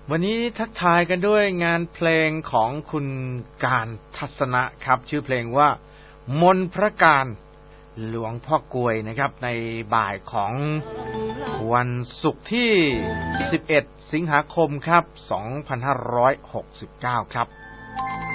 วันนี้ทักทายกันด้วยงานเพลงของคุณการทัศนะครับชื่อเพลงว่ามนต์พระการหลวงพ่อกลวยนะครับในบ่ายของวันศุกร์ที่11สิงหาคมครับ2569ครับ